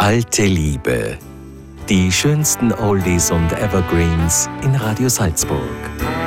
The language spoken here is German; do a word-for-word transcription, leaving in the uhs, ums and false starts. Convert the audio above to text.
Alte Liebe. Die schönsten Oldies und Evergreens in Radio Salzburg.